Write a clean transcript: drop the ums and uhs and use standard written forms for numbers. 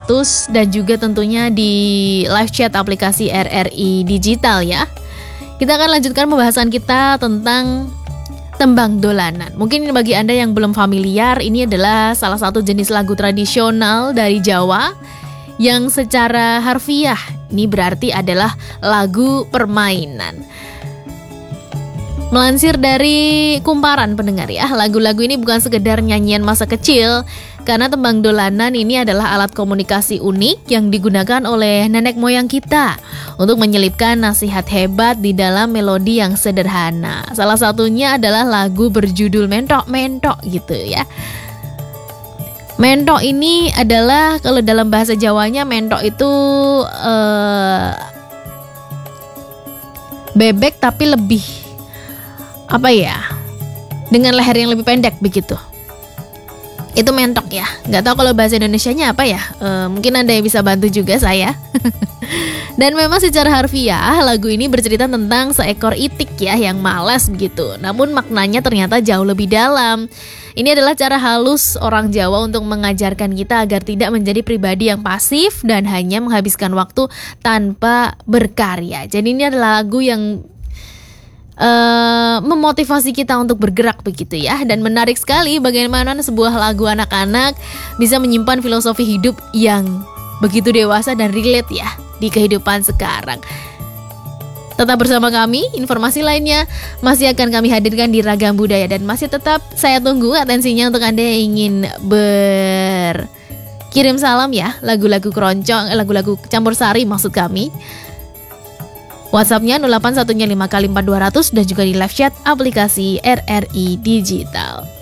status dan juga tentunya di live chat aplikasi RRI Digital ya. Kita akan lanjutkan pembahasan kita tentang tembang dolanan. Mungkin bagi Anda yang belum familiar, ini adalah salah satu jenis lagu tradisional dari Jawa yang secara harfiah ini berarti adalah lagu permainan. Melansir dari kumparan pendengar ya, lagu-lagu ini bukan sekedar nyanyian masa kecil, karena tembang dolanan ini adalah alat komunikasi unik yang digunakan oleh nenek moyang kita untuk menyelipkan nasihat hebat di dalam melodi yang sederhana. Salah satunya adalah lagu berjudul Mentok-Mentok gitu ya. Mentok ini adalah, kalau dalam bahasa Jawanya mentok itu bebek tapi lebih dengan leher yang lebih pendek begitu. Itu mentok ya. Nggak tahu kalau bahasa Indonesianya apa ya. Mungkin Anda yang bisa bantu juga saya. Dan memang secara harfiah lagu ini bercerita tentang seekor itik ya yang malas begitu. Namun maknanya ternyata jauh lebih dalam. Ini adalah cara halus orang Jawa untuk mengajarkan kita agar tidak menjadi pribadi yang pasif dan hanya menghabiskan waktu tanpa berkarya. Jadi ini adalah lagu yang memotivasi kita untuk bergerak begitu ya. Dan menarik sekali bagaimana sebuah lagu anak-anak bisa menyimpan filosofi hidup yang begitu dewasa dan relate ya di kehidupan sekarang. Tetap bersama kami, informasi lainnya masih akan kami hadirkan di Ragam Budaya. Dan masih tetap saya tunggu atensinya untuk Anda yang ingin berkirim salam ya, lagu-lagu keroncong, lagu-lagu campur sari maksud kami. WhatsApp-nya 0815 kali 4200 dan juga di live chat aplikasi RRI Digital.